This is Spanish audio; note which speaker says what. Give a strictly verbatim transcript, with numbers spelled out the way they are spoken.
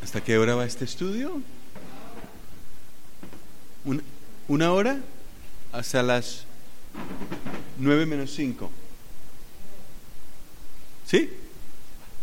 Speaker 1: ¿Hasta qué hora va este estudio? ¿Una, una hora? Hasta las nueve menos cinco. ¿Sí?